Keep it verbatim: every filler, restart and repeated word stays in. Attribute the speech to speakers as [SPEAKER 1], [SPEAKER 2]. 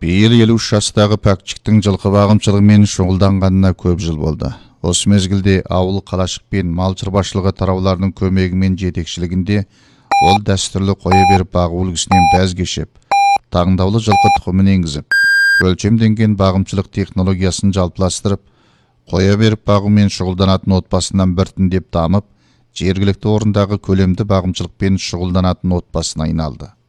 [SPEAKER 1] Бейіл елу үш жастағы пәкчіктің жылқы бағымшылығымен шұғылданғанына көп жыл болды. Осы мезгілде ауыл қалашық пен мал шаруашылығы тарауларының көмегімен жетекшілігінде ол дәстүрлі қоя беріп бағу үлгісінен бәз кешіп, таңдаулы жылқы тұқымын енгізіп, өлшемденген бағымшылық технологиясын жалпыластырып, қоя беріп бағумен шұғылданатын отбасынан біртіндеп дамып, жергілікті орындағы көлемді бағымшылықпен шұғылданатын отбасына айналды.